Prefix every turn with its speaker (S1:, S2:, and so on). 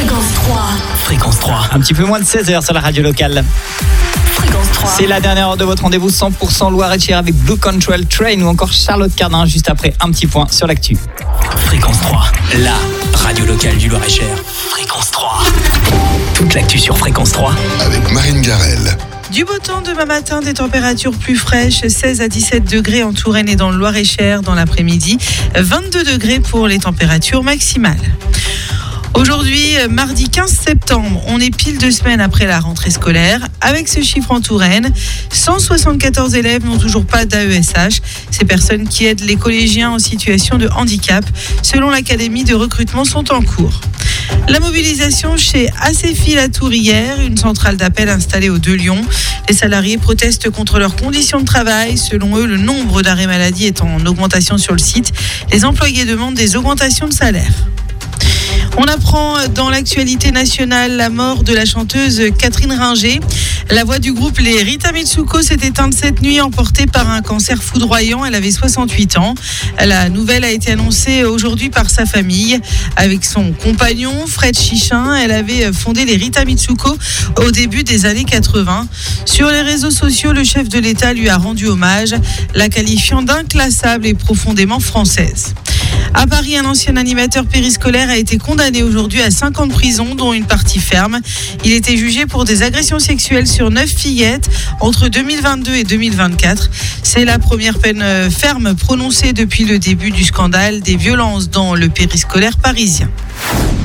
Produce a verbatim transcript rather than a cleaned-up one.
S1: Fréquence trois.
S2: Fréquence trois. Un petit peu moins de seize heures sur la radio locale.
S1: Fréquence trois.
S2: C'est la dernière heure de votre rendez-vous cent pour cent Loire-et-Cher avec Blue Control Train ou encore Charlotte Cardin juste après un petit point sur l'actu. Fréquence trois, la radio locale du Loire-et-Cher. Fréquence trois. Toute l'actu sur Fréquence trois.
S3: Avec Marine Garrel.
S4: Du beau temps demain matin, des températures plus fraîches, seize à dix-sept degrés en Touraine et dans le Loir-et-Cher dans l'après-midi, vingt-deux degrés pour les températures maximales. Aujourd'hui, mardi quinze septembre, on est pile deux semaines après la rentrée scolaire. Avec ce chiffre en Touraine, cent soixante-quatorze élèves n'ont toujours pas d'A E S H. Ces personnes qui aident les collégiens en situation de handicap, selon l'Académie de recrutement, sont en cours. La mobilisation chez Acéfi La Tour hier, une centrale d'appel installée aux Deux Lions. Les salariés protestent contre leurs conditions de travail. Selon eux, le nombre d'arrêts maladie est en augmentation sur le site. Les employés demandent des augmentations de salaire. On apprend dans l'actualité nationale la mort de la chanteuse Catherine Ringer. La voix du groupe Les Rita Mitsuko s'est éteinte cette nuit, emportée par un cancer foudroyant. Elle avait soixante-huit ans. La nouvelle a été annoncée aujourd'hui par sa famille. Avec son compagnon, Fred Chichin, elle avait fondé les Rita Mitsuko au début des années quatre-vingts. Sur les réseaux sociaux, le chef de l'État lui a rendu hommage, la qualifiant d'inclassable et profondément française. À Paris, un ancien animateur périscolaire a été condamné aujourd'hui à cinq ans de prison, dont une partie ferme. Il était jugé pour des agressions sexuelles sur neuf fillettes entre deux mille vingt-deux et deux mille vingt-quatre. C'est la première peine ferme prononcée depuis le début du scandale des violences dans le périscolaire parisien.